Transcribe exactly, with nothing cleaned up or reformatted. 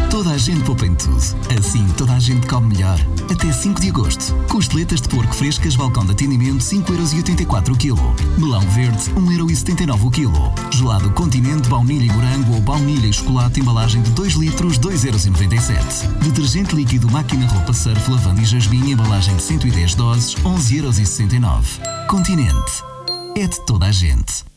Toda a gente poupa em tudo. Assim toda a gente come melhor. Até cinco de agosto. Costeletas de porco frescas, balcão de atendimento, cinco euros e oitenta e quatro o quilo. Melão verde, um euro e setenta e nove o quilo. Gelado Continente, baunilha e morango ou baunilha e chocolate, embalagem de dois litros, dois euros e noventa e sete. Detergente líquido máquina roupa surf, lavanda e jasmim, embalagem de cento e dez doses, onze euros e sessenta e nove. Continente. É de toda a gente.